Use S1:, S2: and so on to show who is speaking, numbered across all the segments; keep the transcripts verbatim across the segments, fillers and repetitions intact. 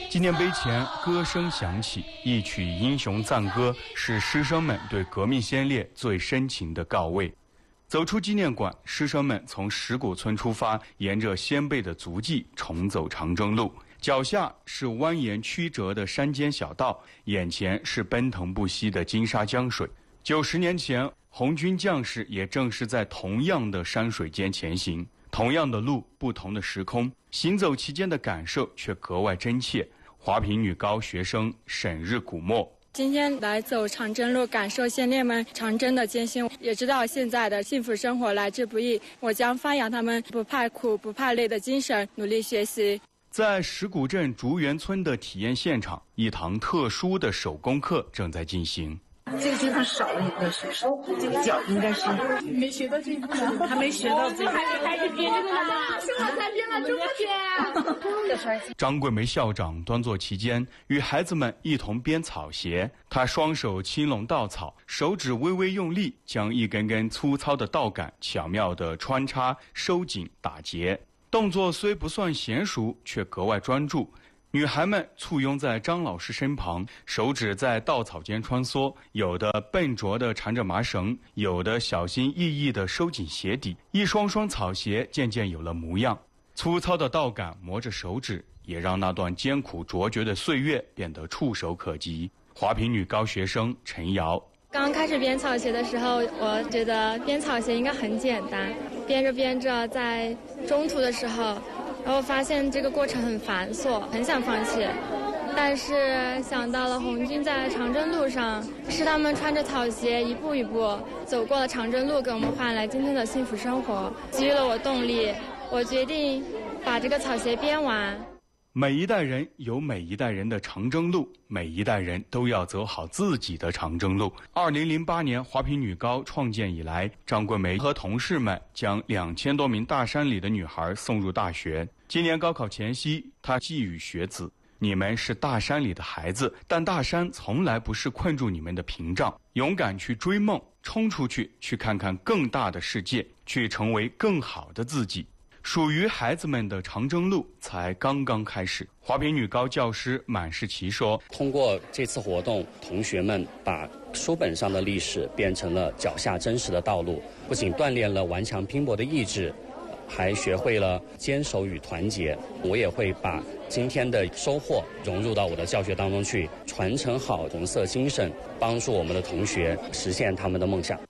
S1: 纪念碑前歌声响起，一曲英雄赞歌是师生们对革命先烈最深情的告慰。走出纪念馆，师生们从石鼓村出发，沿着先辈的足迹重走长征路。脚下是蜿蜒曲折的山间小道，眼前是奔腾不息的金沙江水。九十年前，红军将士也正是在同样的山水间前行，同样的路，不同的时空，行走其间的感受却格外真切。华坪女高学生沈日古墨。
S2: 今天来走长征路，感受先烈们长征的艰辛，也知道现在的幸福生活来之不易。我将发扬他们不怕苦、不怕累的精神，努力学习。
S1: 在石鼓镇竹园村的体验现场，一堂特殊的手工课正在进行。
S3: 这个地方少了一个学生，这个脚应该是
S4: 没学到这一步，
S3: 还没学到这个，
S4: 还没开始编这个呢，是我才编了这么编。
S1: 张桂梅校长端坐其间，与孩子们一同编草鞋。她双手轻拢稻草，手指微微用力，将一根根粗糙的稻杆巧妙地穿插、收紧、打结。动作虽不算娴熟，却格外专注。女孩们簇拥在张老师身旁，手指在稻草间穿梭，有的笨拙地缠着麻绳，有的小心翼翼地收紧鞋底，一双双草鞋渐渐有了模样。粗糙的稻杆磨着手指，也让那段艰苦卓绝的岁月变得触手可及。华坪女高学生陈瑶。
S2: 刚开始编草鞋的时候，我觉得编草鞋应该很简单，编着编着，在中途的时候，然后发现这个过程很繁琐，很想放弃。但是想到了红军在长征路上，是他们穿着草鞋一步一步走过了长征路，给我们换来今天的幸福生活，给予了我动力。我决定把这个草鞋编完。
S1: 每一代人有每一代人的长征路，每一代人都要走好自己的长征路。二零零八年华坪女高创建以来，张桂梅和同事们将两千多名大山里的女孩送入大学。今年高考前夕，她寄语学子：你们是大山里的孩子，但大山从来不是困住你们的屏障。勇敢去追梦，冲出去，去看看更大的世界，去成为更好的自己。属于孩子们的长征路才刚刚开始。华坪女高教师满世奇说：
S5: 通过这次活动，同学们把书本上的历史变成了脚下真实的道路，不仅锻炼了顽强拼搏的意志，还学会了坚守与团结。我也会把今天的收获融入到我的教学当中去，传承好红色精神，帮助我们的同学实现他们的梦想。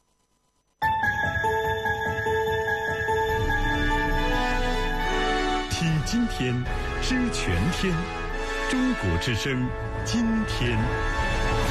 S6: 体今天，知全天，中国之声，今天。